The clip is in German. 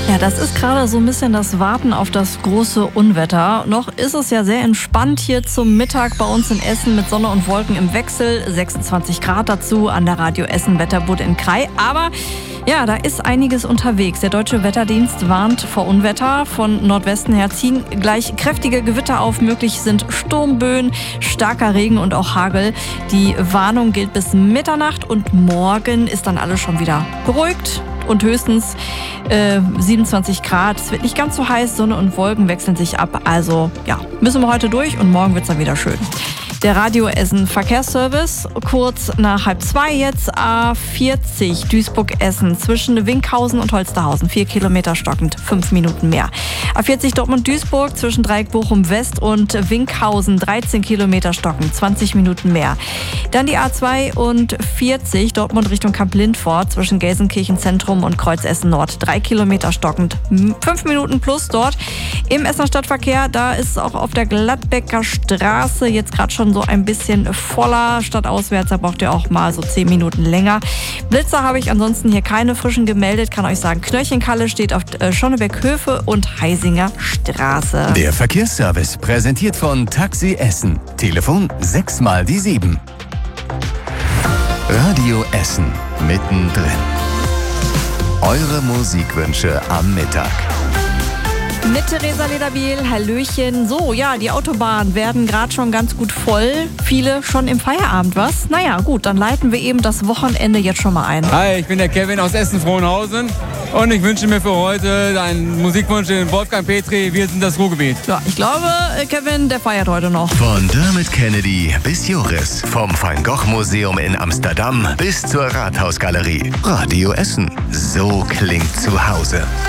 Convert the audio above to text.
Ja, das ist gerade so ein bisschen das Warten auf das große Unwetter. Noch ist es ja sehr entspannt hier zum Mittag bei uns in Essen mit Sonne und Wolken im Wechsel. 26 Grad dazu an der Radio Essen Wetterboot in Krai. Aber ja, da ist einiges unterwegs. Der Deutsche Wetterdienst warnt vor Unwetter. Von Nordwesten her ziehen gleich kräftige Gewitter auf. Möglich sind Sturmböen, starker Regen und auch Hagel. Die Warnung gilt bis Mitternacht und morgen ist dann alles schon wieder beruhigt. Und höchstens 27 Grad. Es wird nicht ganz so heiß, Sonne und Wolken wechseln sich ab. Also ja, müssen wir heute durch und morgen wird es dann wieder schön. Der Radio Essen Verkehrsservice, kurz nach 1:30 jetzt, A40 Duisburg-Essen zwischen Winkhausen und Holsterhausen, 4 Kilometer stockend, 5 Minuten mehr. A40 Dortmund-Duisburg zwischen Dreieck Bochum-West und Winkhausen, 13 Kilometer stockend, 20 Minuten mehr. Dann die A42 Dortmund Richtung Kamp-Lindfort zwischen Gelsenkirchen Zentrum und Kreuz Essen Nord, 3 Kilometer stockend, 5 Minuten plus dort. Im Essener Stadtverkehr, da ist es auch auf der Gladbecker Straße jetzt gerade schon so ein bisschen voller. Stadtauswärts, da braucht ihr auch mal so 10 Minuten länger. Blitzer habe ich ansonsten hier keine frischen gemeldet. Kann euch sagen, Knöllchenkalle steht auf Schonneberg-Höfe und Heisinger Straße. Der Verkehrsservice präsentiert von Taxi Essen. Telefon 6x7. Radio Essen mittendrin. Eure Musikwünsche am Mittag. Mit Theresa Lederbiel, Hallöchen. So, ja, die Autobahnen werden gerade schon ganz gut voll. Viele schon im Feierabend, was? Naja, gut, dann leiten wir eben das Wochenende jetzt schon mal ein. Hi, ich bin der Kevin aus Essen-Frohnhausen und ich wünsche mir für heute einen Musikwunsch in Wolfgang Petri, wir sind das Ruhrgebiet. Ja, ich glaube, Kevin, der feiert heute noch. Von Dermot Kennedy bis Joris, vom Van Gogh Museum in Amsterdam bis zur Rathausgalerie. Radio Essen, so klingt zu Hause.